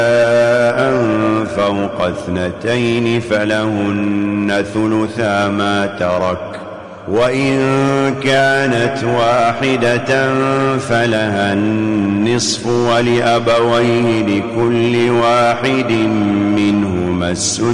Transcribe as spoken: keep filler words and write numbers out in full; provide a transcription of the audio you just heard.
فوق اثنتين فلهن ثلثا ما ترك، وإن كانت واحدة فلها النصف، ولأبويه لكل واحد منهما السدس